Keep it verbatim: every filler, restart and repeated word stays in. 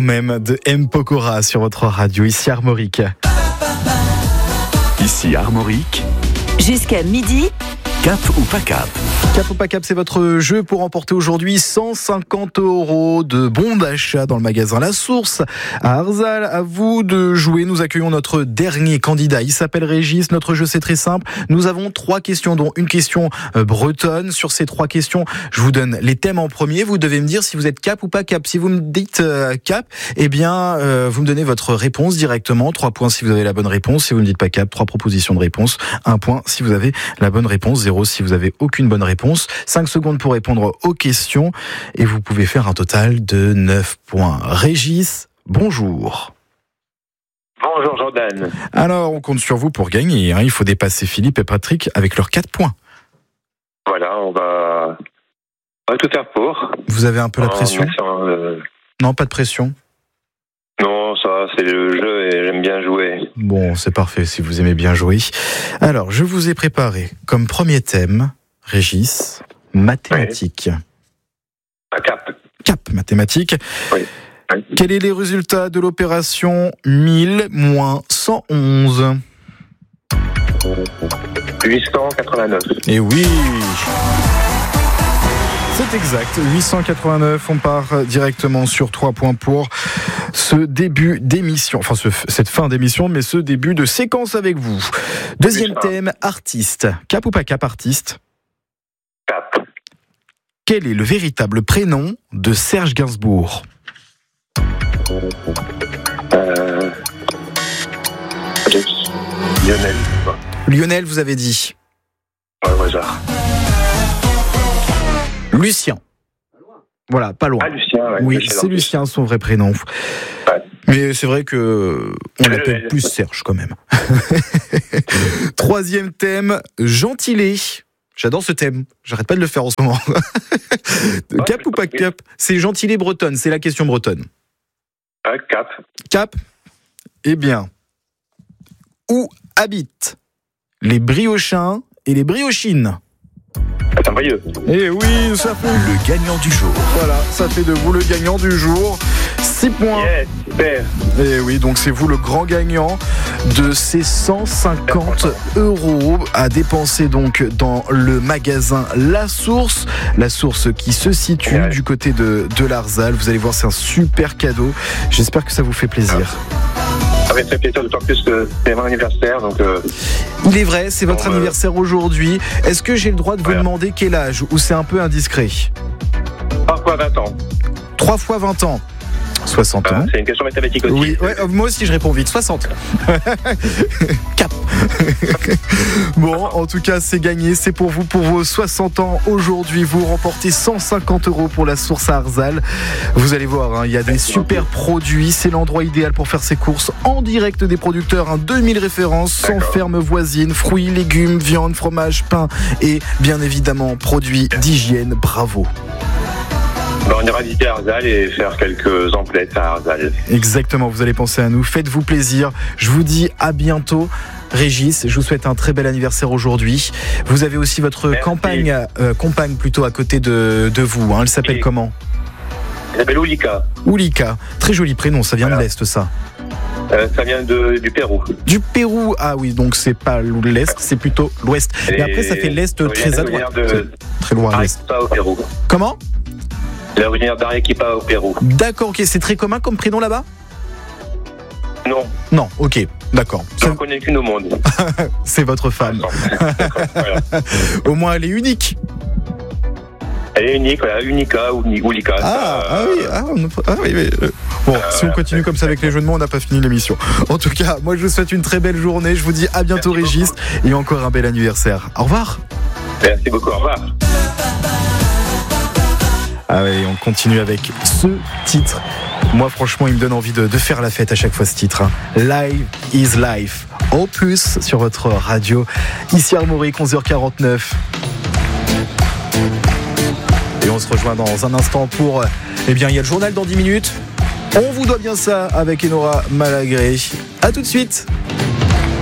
même de M. Pokora sur votre radio, ici Armorique. Ici Armorique. Jusqu'à midi. Cap ou pas cap? Cap ou pas cap, c'est votre jeu pour remporter aujourd'hui cent cinquante euros de bons d'achat dans le magasin La Source à Arzal. À vous de jouer. Nous accueillons notre dernier candidat. Il s'appelle Régis. Notre jeu, c'est très simple. Nous avons trois questions, dont une question euh, bretonne. Sur ces trois questions, je vous donne les thèmes en premier. Vous devez me dire si vous êtes cap ou pas cap. Si vous me dites euh, cap, eh bien, euh, vous me donnez votre réponse directement. Trois points si vous avez la bonne réponse. Si vous ne dites pas cap, trois propositions de réponse. Un point si vous avez la bonne réponse. Zéro si vous avez aucune bonne réponse. cinq secondes pour répondre aux questions et vous pouvez faire un total de neuf points. Régis, bonjour. Bonjour Jordan. Alors, on compte sur vous pour gagner. Hein. Il faut dépasser Philippe et Patrick avec leurs quatre points. Voilà, on va, on va tout faire pour. Vous avez un peu la En pression accent, euh... Non, pas de pression. Non, ça, c'est le jeu et j'aime bien jouer. Bon, c'est parfait si vous aimez bien jouer. Alors, je vous ai préparé comme premier thème, Régis, mathématiques. Oui. Un cap. Cap, mathématiques. Oui. Oui. Quels sont les résultats de l'opération mille moins cent onze? huit cent quatre-vingt-neuf. Eh oui! C'est exact, huit cent quatre-vingt-neuf, on part directement sur trois points pour ce début d'émission, enfin ce, cette fin d'émission, mais ce début de séquence avec vous. Deuxième thème, artiste. Cap ou pas cap, artiste? Cap. Quel est le véritable prénom de Serge Gainsbourg? Euh... Lionel. Lionel, vous avez dit? Ouais, au hasard. Lucien. Voilà, pas loin. Ah, Lucien, ouais. Oui, c'est Lucien, son vrai prénom. Ouais. Mais c'est vrai que on l'appelle le... plus Serge quand même. Troisième thème, gentilé. J'adore ce thème. J'arrête pas de le faire en ce moment. Ouais, cap ou pas cap? C'est gentilé bretonne, c'est la question bretonne. Euh, cap. Cap. Eh bien, où habitent les briochins et les briochines? C'est un brieux. Eh oui, ça fait Le gagnant du jour. Voilà, ça fait de vous le gagnant du jour. six points. Yes, super. Et oui, donc c'est vous le grand gagnant de ces cent cinquante euros à dépenser donc dans le magasin La Source. La Source qui se situe Ouais. du côté de, de l'Arzal. Vous allez voir, c'est un super cadeau. J'espère que ça vous fait plaisir. Ça va être très plaisir, d'autant plus que c'est mon anniversaire, donc... Euh... Il est vrai, c'est votre Bon, euh... anniversaire aujourd'hui. Est-ce que j'ai le droit de vous Voilà. demander quel âge ou c'est un peu indiscret? Parfois vingt ans. trois fois vingt ans. soixante ans. Ah, c'est une question mathématique aussi. Oui, ouais, moi aussi je réponds vite. soixante. Cap. Bon, en tout cas, c'est gagné. C'est pour vous, pour vos soixante ans aujourd'hui. Vous remportez cent cinquante euros pour La Source à Arzal. Vous allez voir, hein, il y a des super produits. C'est l'endroit idéal pour faire ses courses en direct des producteurs. Hein, deux mille références, sans D'accord. ferme voisine, fruits, légumes, viande, fromage, pain et bien évidemment produits d'hygiène. Bravo. Ben, on ira visiter Arzal et faire quelques emplettes à Arzal. Exactement, vous allez penser à nous. Faites-vous plaisir. Je vous dis à bientôt. Régis, je vous souhaite un très bel anniversaire aujourd'hui. Vous avez aussi votre Merci. campagne, euh, compagne plutôt à côté de, de vous. Hein. Elle s'appelle Oui. comment? Elle s'appelle Oulika. Oulika. Très joli prénom, ça vient Voilà. de l'Est, ça. Euh, ça vient de, du Pérou. Du Pérou. Ah oui, donc c'est pas l'Est, c'est plutôt l'Ouest. Et, Et après, ça fait l'Est très à droite. De... Très loin à l'Est. Arequipa au Pérou. Comment? Elle est originaire d'Arequipa au Pérou. D'accord, ok. C'est très commun comme prénom là-bas? Non, Non, ok. D'accord. je ne connais qu'une au monde. C'est votre femme. Voilà. Au moins, elle est unique. Elle est unique, voilà, Unica ou Oulika. Ah, ah oui, ah, on- ah oui, oui. euh, Bon, si on continue comme ça avec les jeux de mots, on n'a pas fini l'émission. En tout cas, moi je vous souhaite une très belle journée. Je vous dis à bientôt, Merci Régis, et encore un bel anniversaire. Au revoir. Merci beaucoup, au revoir. Ah oui, on continue avec ce titre. Moi, franchement, il me donne envie de, de faire la fête à chaque fois, ce titre. Hein. Live is life. Opus sur votre radio. Ici Armorique, onze heures quarante-neuf. Et on se rejoint dans un instant pour... Eh bien, il y a le journal dans dix minutes. On vous doit bien ça avec Enora Malagré. A tout de suite.